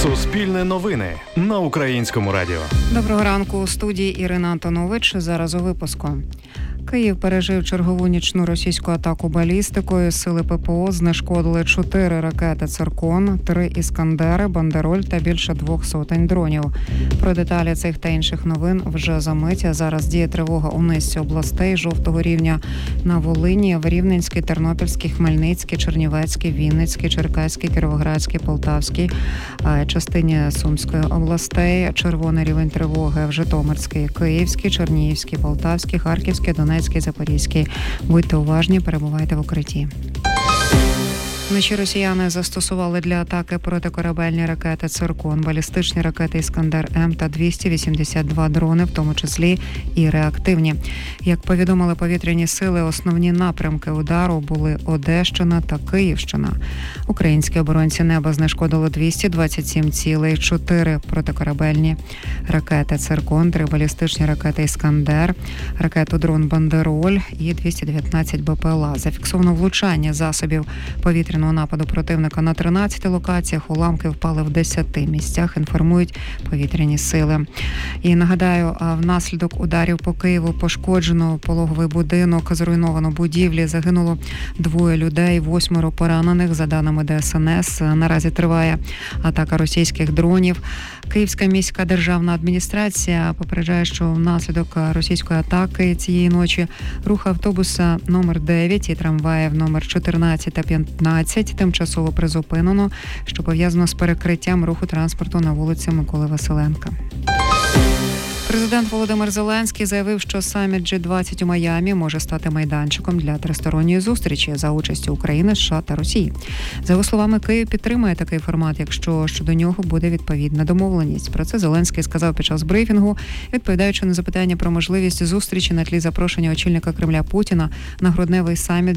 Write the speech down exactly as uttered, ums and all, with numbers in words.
Суспільне новини на Українському радіо. Доброго ранку. У студії Ірина Антонович. Зараз у випуску. Київ пережив чергову нічну російську атаку балістикою. Сили ППО знешкодили чотири ракети «Циркон», три «Іскандери», «Бандероль» та більше двох сотень дронів. Про деталі цих та інших новин вже за мить. Зараз діє тривога у низці областей жовтого рівня на Волині, в Рівненській, Тернопільській, Хмельницькій, Чернівецькій, Вінницькій, Черкаській, Кіровоградській, Полтавській, частині Сумської областей. Червоний рівень тривоги в Житомирській, Київській, Чернігівській, Полтавській, Харківській, Донецькій, Запорізькій. Будьте уважні, перебувайте в укритті. Вночі росіяни застосували для атаки протикорабельні ракети «Циркон», балістичні ракети «Іскандер-М» та двісті вісімдесят два дрони, в тому числі і реактивні. Як повідомили повітряні сили, основні напрямки удару були Одещина та Київщина. Українські оборонці неба знешкодили двісті двадцять сім цілей, чотири протикорабельні ракети «Циркон», три балістичні ракети «Іскандер», ракету-дрон «Бандероль» і двісті дев'ятнадцять БПЛА. Зафіксовано влучання засобів повітряного нападу противника на тринадцяти локаціях, уламки впали в десяти місцях, інформують повітряні сили. І нагадаю, внаслідок ударів по Києву пошкоджено пологовий будинок, зруйновано будівлі, загинуло двоє людей, восьмеро поранених, за даними ДСНС. Наразі триває атака російських дронів. Київська міська державна адміністрація попереджає, що внаслідок російської атаки цієї ночі рух автобуса номер дев'ять і трамваїв номер чотирнадцять та п'ятнадцять тимчасово призупинено, що пов'язано з перекриттям руху транспорту на вулиці Миколи Василенка. Президент Володимир Зеленський заявив, що саміт джі двадцять у Майамі може стати майданчиком для тристоронньої зустрічі за участі України, США та Росії. За його словами, Київ підтримує такий формат, якщо щодо нього буде відповідна домовленість. Про це Зеленський сказав під час брифінгу, відповідаючи на запитання про можливість зустрічі на тлі запрошення очільника Кремля Путіна на грудневий саміт